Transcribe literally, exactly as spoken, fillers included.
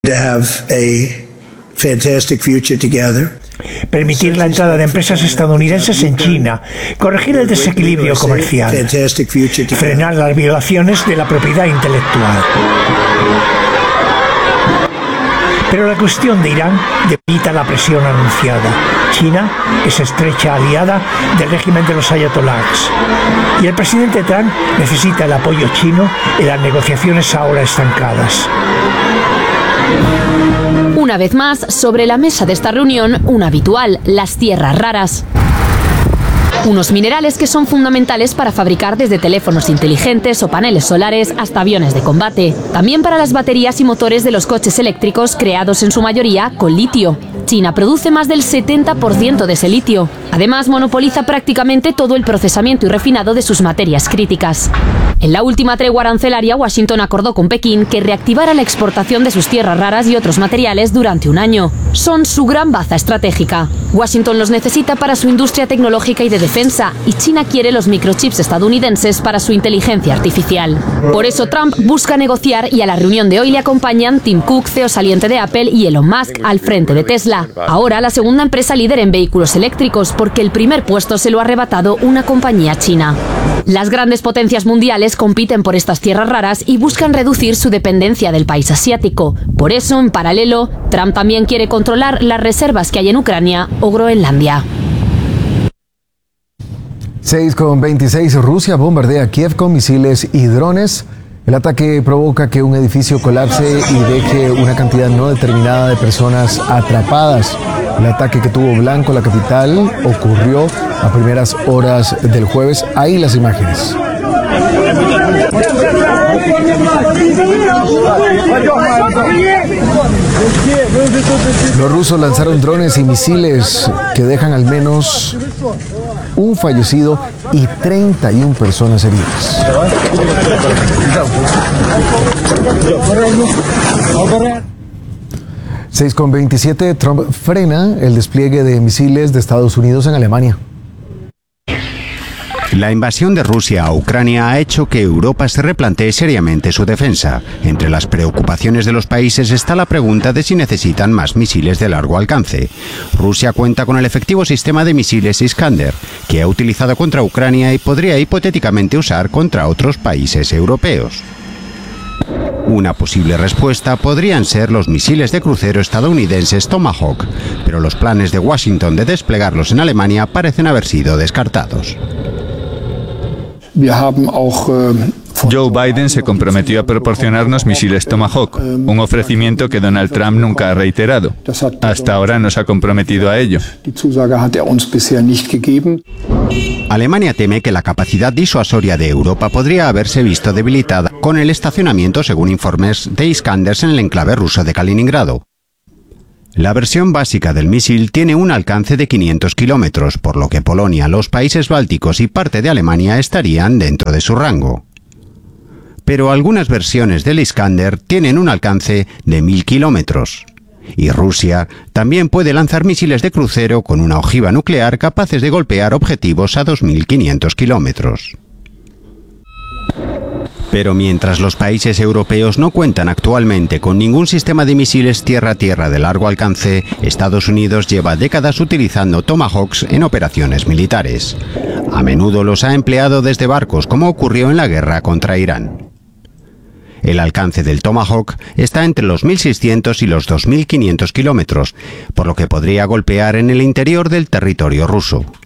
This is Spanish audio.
To have a fantastic future together. Permitir la entrada de empresas estadounidenses en China, corregir el desequilibrio comercial, frenar las violaciones de la propiedad intelectual. Pero la cuestión de Irán debilita la presión anunciada. China es estrecha aliada del régimen de los ayatolás. Y el presidente Trump necesita el apoyo chino en las negociaciones ahora estancadas. Una vez más, sobre la mesa de esta reunión, un habitual, las tierras raras. Unos minerales que son fundamentales para fabricar desde teléfonos inteligentes o paneles solares hasta aviones de combate. También para las baterías y motores de los coches eléctricos creados en su mayoría con litio. China produce más del setenta por ciento de ese litio. Además, monopoliza prácticamente todo el procesamiento y refinado de sus materias críticas. En la última tregua arancelaria, Washington acordó con Pekín que reactivara la exportación de sus tierras raras y otros materiales durante un año. Son su gran baza estratégica. Washington los necesita para su industria tecnológica y de defensa, y China quiere los microchips estadounidenses para su inteligencia artificial. Por eso Trump busca negociar, y a la reunión de hoy le acompañan Tim Cook, C E O saliente de Apple, y Elon Musk al frente de Tesla. Ahora la segunda empresa líder en vehículos eléctricos, porque el primer puesto se lo ha arrebatado una compañía china. Las grandes potencias mundiales compiten por estas tierras raras y buscan reducir su dependencia del país asiático. Por eso, en paralelo, Trump también quiere controlar las reservas que hay en Ucrania o Groenlandia. seis con veintiséis, Rusia bombardea Kiev con misiles y drones. El ataque provoca que un edificio colapse y deje una cantidad no determinada de personas atrapadas. El ataque que tuvo blanco la capital ocurrió a primeras horas del jueves. Ahí las imágenes. Los rusos lanzaron drones y misiles que dejan al menos un fallecido y treinta y una personas heridas. seis con veintisiete, Trump frena el despliegue de misiles de Estados Unidos en Alemania. La invasión de Rusia a Ucrania ha hecho que Europa se replantee seriamente su defensa. Entre las preocupaciones de los países está la pregunta de si necesitan más misiles de largo alcance. Rusia cuenta con el efectivo sistema de misiles Iskander, que ha utilizado contra Ucrania y podría hipotéticamente usar contra otros países europeos. Una posible respuesta podrían ser los misiles de crucero estadounidenses Tomahawk, pero los planes de Washington de desplegarlos en Alemania parecen haber sido descartados. Joe Biden se comprometió a proporcionarnos misiles Tomahawk, un ofrecimiento que Donald Trump nunca ha reiterado. Hasta ahora no se ha comprometido a ello. Alemania teme que la capacidad disuasoria de Europa podría haberse visto debilitada con el estacionamiento, según informes, de Iskanders en el enclave ruso de Kaliningrado. La versión básica del misil tiene un alcance de quinientos kilómetros, por lo que Polonia, los países bálticos y parte de Alemania estarían dentro de su rango. Pero algunas versiones del Iskander tienen un alcance de mil kilómetros. Y Rusia también puede lanzar misiles de crucero con una ojiva nuclear capaces de golpear objetivos a dos mil quinientos kilómetros. Pero mientras los países europeos no cuentan actualmente con ningún sistema de misiles tierra-tierra de largo alcance, Estados Unidos lleva décadas utilizando Tomahawks en operaciones militares. A menudo los ha empleado desde barcos, como ocurrió en la guerra contra Irán. El alcance del Tomahawk está entre los mil seiscientos y los dos mil quinientos kilómetros, por lo que podría golpear en el interior del territorio ruso.